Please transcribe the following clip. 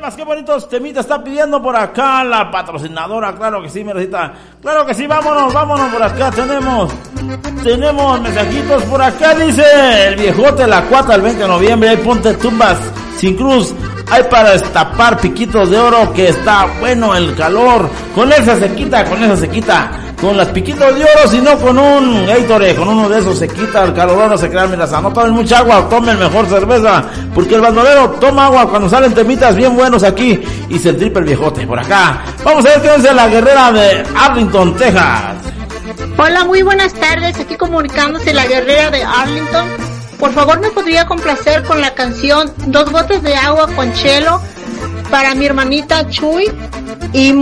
temas, qué bonitos temitas está pidiendo por acá la patrocinadora. Claro que sí, Merecita. Claro que sí, vámonos por acá. Tenemos mensajitos por acá. Dice el viejote La Cuata el 20 de noviembre. Ahí ponte tumbas sin cruz. Hay para destapar piquitos de oro, que está bueno el calor. Con esa se quita. Con las piquitos de oro, sino con un Gatorade, con uno de esos se quita el calor, no se crean, mientras no tomen mucha agua, tomen mejor cerveza, porque el bandolero toma agua cuando salen temitas bien buenos aquí, y se tripa el viejote por acá. Vamos a ver qué dice la guerrera de Arlington, Texas. Hola, muy buenas tardes, aquí comunicándose la guerrera de Arlington. Por favor, ¿me podría complacer con la canción 2 gotas de agua con chelo para mi hermanita Chuy y